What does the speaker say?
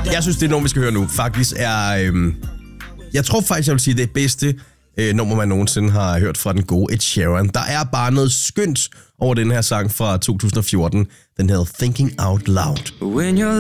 Jeg synes, det er noget, vi skal høre nu. Faktisk er... jeg tror faktisk, jeg vil sige, det bedste nummer, man nogensinde har hørt fra den gode Ed Sheeran. Der er bare noget skønt over den her sang fra 2014. Den hedder Thinking Out Loud. When you're